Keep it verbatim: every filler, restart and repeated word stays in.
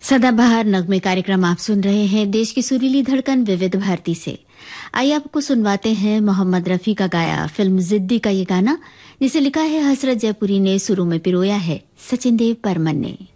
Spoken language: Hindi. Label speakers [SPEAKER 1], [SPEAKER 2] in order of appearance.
[SPEAKER 1] सदाबहार नगमे कार्यक्रम आप सुन रहे हैं देश की सुरीली धड़कन विविध भारती से। आइए आपको सुनवाते हैं मोहम्मद रफी का गाया फिल्म जिद्दी का ये गाना, जिसे लिखा है हसरत जयपुरी ने, सुरों में पिरोया है सचिन देव बर्मन ने।